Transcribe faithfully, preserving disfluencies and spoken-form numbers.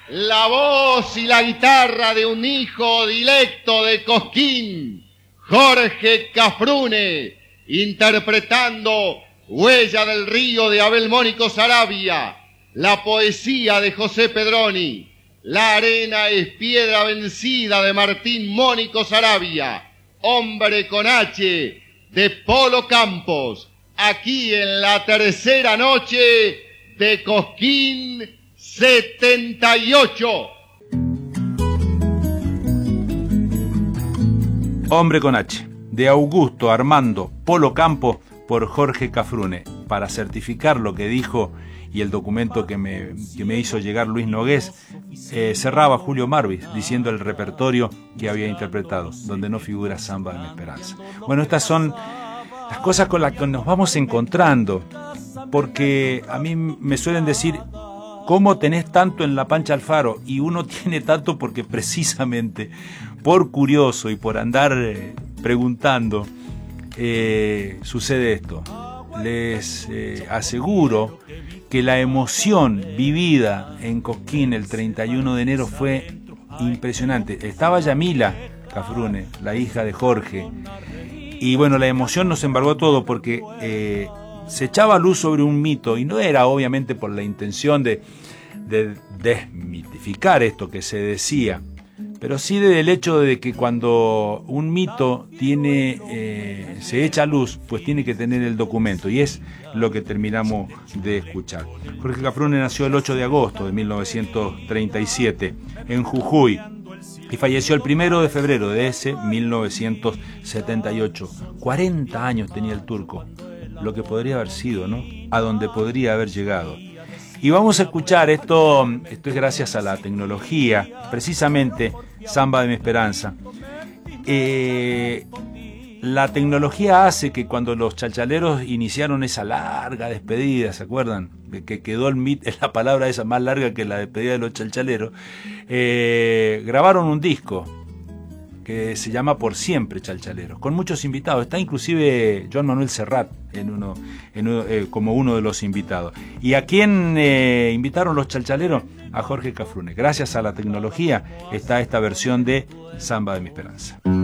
la voz y la guitarra de un hijo dilecto de Cosquín, Jorge Cafrune, interpretando Huella del Río de Abel Mónico Saravia, la poesía de José Pedroni, La arena es piedra vencida de Martín Mónico Saravia, Hombre con H de Polo Campos, aquí en la tercera noche de Cosquín setenta y ocho. Hombre con H, de Augusto Armando Polo Campos por Jorge Cafrune, para certificar lo que dijo y el documento que me, que me hizo llegar Luis Nogués, eh, cerraba Julio Marvis diciendo el repertorio que había interpretado, donde no figura Samba de mi Esperanza. Bueno, estas son las cosas con las que nos vamos encontrando, porque a mí me suelen decir, ¿cómo tenés tanto en la Pancha Alfaro? Y uno tiene tanto porque precisamente por curioso y por andar eh, preguntando, eh, sucede esto. Les eh, aseguro que la emoción vivida en Cosquín el treinta y uno de enero fue impresionante. Estaba Yamila Cafrune, la hija de Jorge, y bueno, la emoción nos embargó todo porque eh, se echaba luz sobre un mito, y no era obviamente por la intención de, de desmitificar esto que se decía, pero sí del hecho de que cuando un mito tiene eh, se echa luz, pues tiene que tener el documento, y es lo que terminamos de escuchar. Jorge Cafrune nació el ocho de agosto de mil novecientos treinta y siete en Jujuy y falleció el primero de febrero de ese mil novecientos setenta y ocho. cuarenta años tenía el turco, lo que podría haber sido, ¿no? A donde podría haber llegado. Y vamos a escuchar esto, esto es gracias a la tecnología, precisamente Samba de mi Esperanza. Eh, la tecnología hace que cuando los chalchaleros iniciaron esa larga despedida, ¿se acuerdan? De que quedó el mit, la palabra esa más larga que la despedida de los chalchaleros, eh, grabaron un disco que se llama Por Siempre Chalchaleros, con muchos invitados. Está inclusive Joan Manuel Serrat en uno, en uno, eh, como uno de los invitados. ¿Y a quién eh, invitaron los chalchaleros? A Jorge Cafrune. Gracias a la tecnología está esta versión de Samba de mi Esperanza.